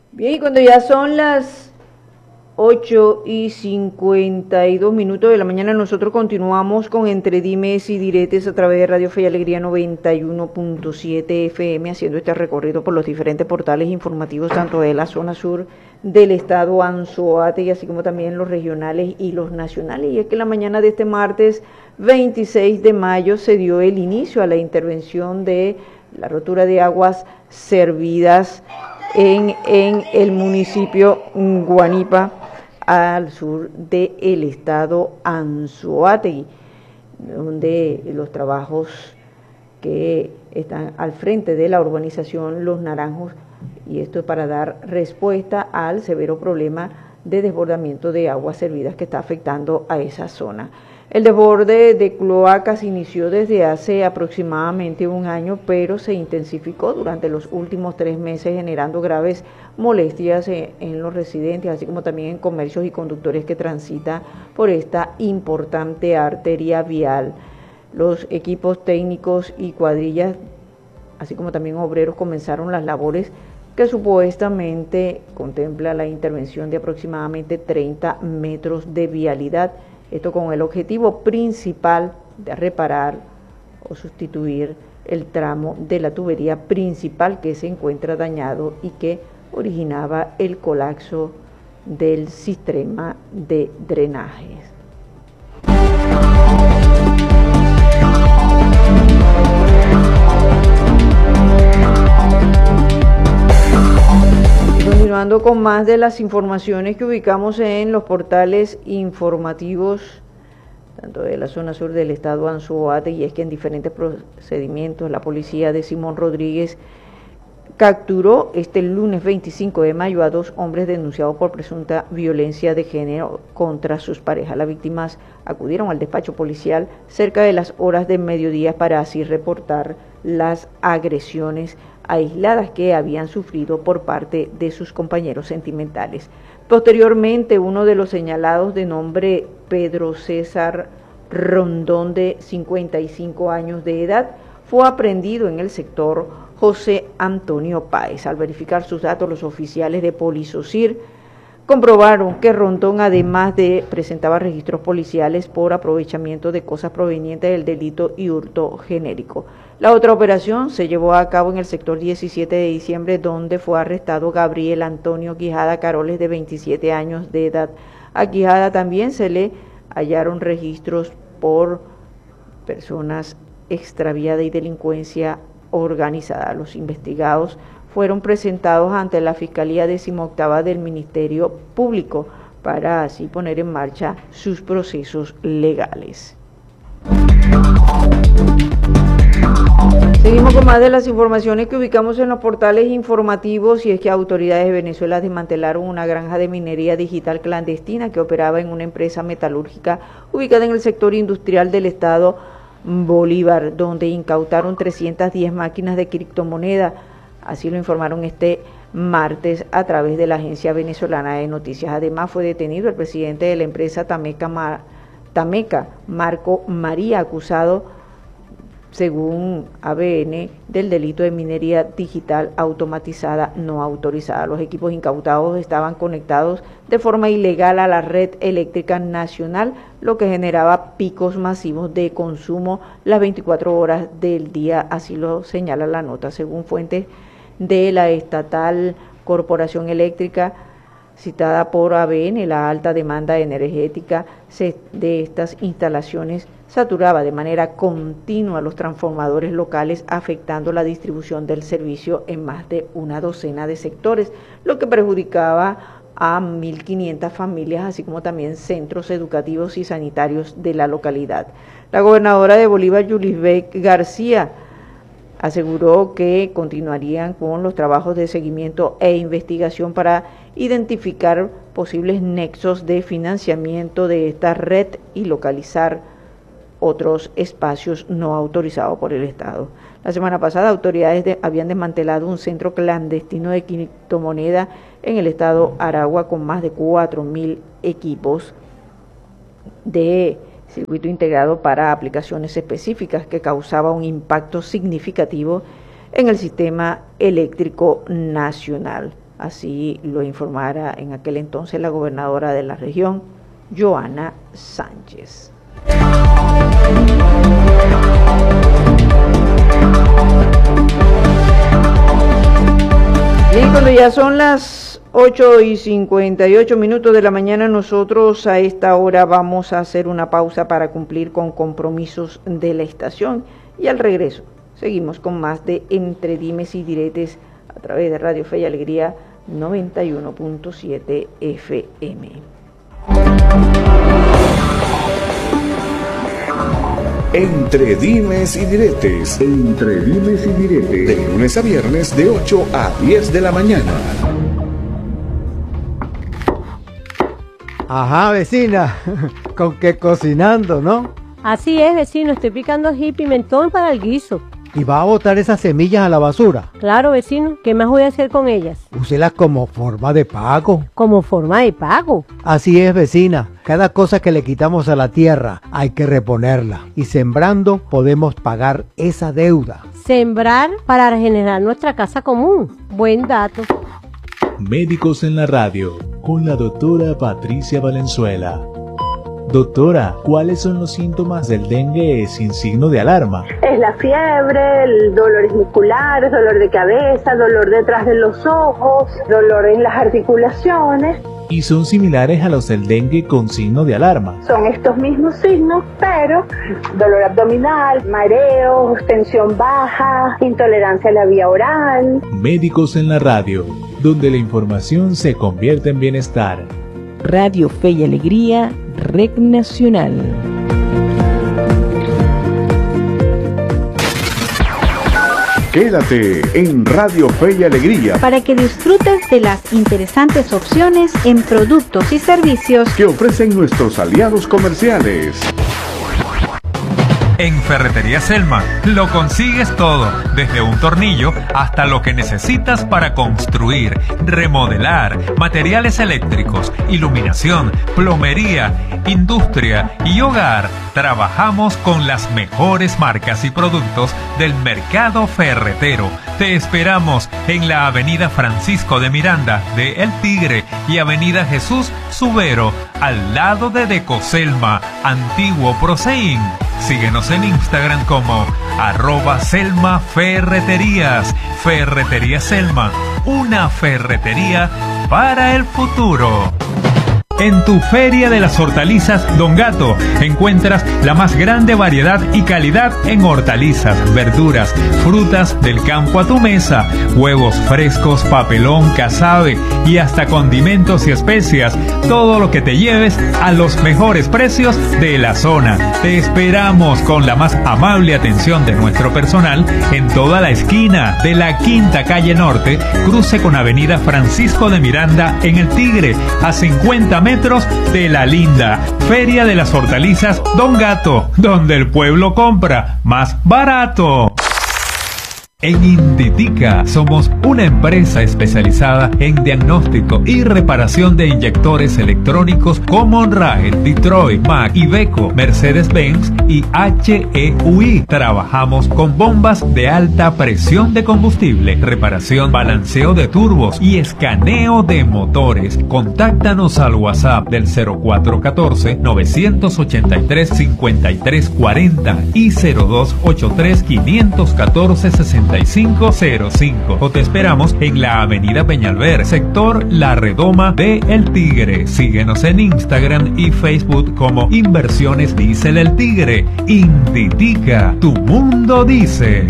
Bien, y cuando ya son las 8:52 de la mañana, nosotros continuamos con Entre Dimes y Diretes a través de Radio Fe y Alegría 91.7 FM, haciendo este recorrido por los diferentes portales informativos, tanto de la zona sur del estado Anzoátegui, así como también los regionales y los nacionales. Y es que la mañana de este martes 26 de mayo se dio el inicio a la intervención de la rotura de aguas servidas en el municipio Guanipa, al sur del estado Anzoátegui, donde los trabajos que están al frente de la urbanización Los Naranjos, y esto es para dar respuesta al severo problema de desbordamiento de aguas servidas que está afectando a esa zona. El desborde de cloacas inició desde hace aproximadamente un año, pero se intensificó durante los últimos 3 meses, generando graves molestias en los residentes, así como también en comercios y conductores que transitan por esta importante arteria vial. Los equipos técnicos y cuadrillas, así como también obreros, comenzaron las labores que supuestamente contempla la intervención de aproximadamente 30 metros de vialidad. Esto con el objetivo principal de reparar o sustituir el tramo de la tubería principal que se encuentra dañado y que originaba el colapso del sistema de drenajes. Continuando con más de las informaciones que ubicamos en los portales informativos, tanto de la zona sur del estado Anzoátegui, y es que en diferentes procedimientos la policía de Simón Rodríguez capturó este lunes 25 de mayo a 2 hombres denunciados por presunta violencia de género contra sus parejas. Las víctimas acudieron al despacho policial cerca de las horas de mediodía para así reportar las agresiones aisladas que habían sufrido por parte de sus compañeros sentimentales. Posteriormente, uno de los señalados, de nombre Pedro César Rondón, de 55 años de edad, fue aprehendido en el sector José Antonio Páez. Al verificar sus datos, los oficiales de Polisocir comprobaron que Rondón, además de presentaba registros policiales por aprovechamiento de cosas provenientes del delito y hurto genérico. La otra operación se llevó a cabo en el sector 17 de diciembre, donde fue arrestado Gabriel Antonio Quijada Caroles, de 27 años de edad. A Quijada también se le hallaron registros por personas extraviadas y delincuencia organizada. Los investigados fueron presentados ante la Fiscalía 18ª del Ministerio Público para así poner en marcha sus procesos legales. Seguimos con más de las informaciones que ubicamos en los portales informativos, y es que autoridades de Venezuela desmantelaron una granja de minería digital clandestina que operaba en una empresa metalúrgica ubicada en el sector industrial del estado Bolívar, donde incautaron 310 máquinas de criptomoneda. Así lo informaron este martes a través de la agencia venezolana de noticias. Además, fue detenido el presidente de la empresa Tameca, Marco María, acusado, según ABN, del delito de minería digital automatizada no autorizada. Los equipos incautados estaban conectados de forma ilegal a la red eléctrica nacional, lo que generaba picos masivos de consumo las 24 horas del día, así lo señala la nota. Según fuentes de la estatal Corporación Eléctrica, citada por ABN, la alta demanda energética de estas instalaciones saturaba de manera continua los transformadores locales, afectando la distribución del servicio en más de una docena de sectores, lo que perjudicaba a 1.500 familias, así como también centros educativos y sanitarios de la localidad. La gobernadora de Bolívar, Yulisbeth García, aseguró que continuarían con los trabajos de seguimiento e investigación para identificar posibles nexos de financiamiento de esta red y localizar otros espacios no autorizados por el Estado. La semana pasada, autoridades habían desmantelado un centro clandestino de criptomoneda en el estado Aragua con más de 4.000 equipos de circuito integrado para aplicaciones específicas, que causaba un impacto significativo en el sistema eléctrico nacional. Así lo informara en aquel entonces la gobernadora de la región, Joana Sánchez. Y cuando ya son las 8:58 de la mañana, nosotros a esta hora vamos a hacer una pausa para cumplir con compromisos de la estación, y al regreso seguimos con más de Entre Dimes y Diretes a través de Radio Fe y Alegría 91.7 FM. Entre Dimes y Diretes. Entre Dimes y Diretes. De lunes a viernes de 8 a 10 de la mañana. Ajá, vecina, con que cocinando, ¿no? Así es, vecino, estoy picando ají y pimentón para el guiso. ¿Y va a botar esas semillas a la basura? Claro, vecino, ¿qué más voy a hacer con ellas? Úselas como forma de pago. ¿Como forma de pago? Así es, vecina. Cada cosa que le quitamos a la tierra hay que reponerla. Y sembrando podemos pagar esa deuda. Sembrar para regenerar nuestra casa común. Buen dato. Médicos en la radio, con la doctora Patricia Valenzuela. Doctora, ¿cuáles son los síntomas del dengue sin signo de alarma? Es la fiebre, el dolores musculares, dolor de cabeza, dolor detrás de los ojos, dolor en las articulaciones. ¿Y son similares a los del dengue con signo de alarma? Son estos mismos signos, pero dolor abdominal, mareos, tensión baja, intolerancia a la vía oral. Médicos en la radio, donde la información se convierte en bienestar. Radio Fe y Alegría, Red Nacional. Quédate en Radio Fe y Alegría para que disfrutes de las interesantes opciones en productos y servicios que ofrecen nuestros aliados comerciales. En Ferretería Selma lo consigues todo, desde un tornillo hasta lo que necesitas para construir, remodelar, materiales eléctricos, iluminación, plomería, industria y hogar. Trabajamos con las mejores marcas y productos del mercado ferretero. Te esperamos en la Avenida Francisco de Miranda de El Tigre y Avenida Jesús Subero, al lado de Decoselma, antiguo Proseín. Síguenos en Instagram como @SelmaFerreterías. Ferretería Selma, una ferretería para el futuro. En tu Feria de las Hortalizas Don Gato encuentras la más grande variedad y calidad en hortalizas, verduras, frutas del campo a tu mesa, huevos frescos, papelón, casabe y hasta condimentos y especias. Todo lo que te lleves a los mejores precios de la zona. Te esperamos con la más amable atención de nuestro personal en toda la esquina de la Quinta Calle Norte, cruce con Avenida Francisco de Miranda en El Tigre, a 50 metros de La Linda. Feria de las Hortalizas Don Gato, donde el pueblo compra más barato. En Inditica somos una empresa especializada en diagnóstico y reparación de inyectores electrónicos como Rael, Detroit, Mac, Iveco, Mercedes-Benz y HEUI. Trabajamos con bombas de alta presión de combustible, reparación, balanceo de turbos y escaneo de motores. Contáctanos al WhatsApp del 0414-983-5340 y 0283-514-6505 o te esperamos en la Avenida Peñalver, sector La Redoma de El Tigre. Síguenos en Instagram y Facebook como Inversiones Diesel El Tigre. Inditica, tu mundo dice.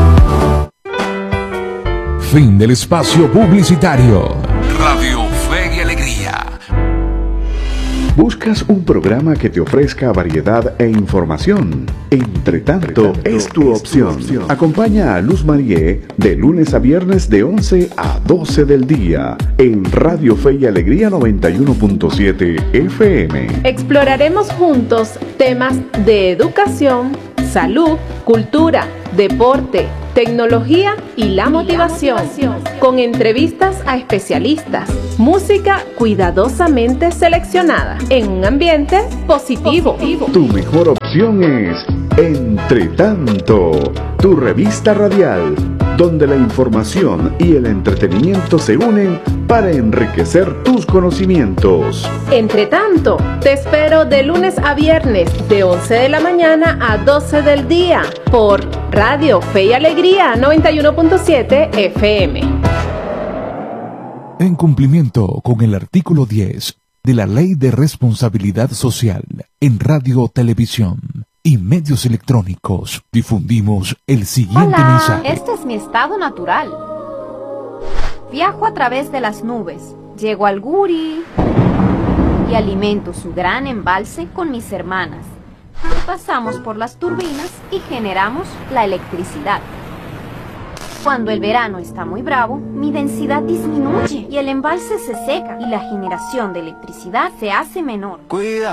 Fin del espacio publicitario. Radio Fe y Alegría. ¿Buscas un programa que te ofrezca variedad e información? Entre tanto, es tu opción. Acompaña a Luz Marie de lunes a viernes de 11 a 12 del día en Radio Fe y Alegría 91.7 FM. Exploraremos juntos temas de educación, salud, cultura, deporte, tecnología y la motivación, con entrevistas a especialistas, música cuidadosamente seleccionada, en un ambiente positivo. Tu mejor opción es Entre Tanto, tu revista radial donde la información y el entretenimiento se unen para enriquecer tus conocimientos. Entre tanto, te espero de lunes a viernes de 11 de la mañana a 12 del día por Radio Fe y Alegría 91.7 FM. En cumplimiento con el artículo 10 de la Ley de Responsabilidad Social en Radio, Televisión y medios electrónicos, difundimos el siguiente mensaje. Este es mi estado natural. Viajo a través de las nubes, llego al Guri y alimento su gran embalse con mis hermanas. Pasamos por las turbinas y generamos la electricidad. Cuando el verano está muy bravo, mi densidad disminuye y el embalse se seca y la generación de electricidad se hace menor. Cuida.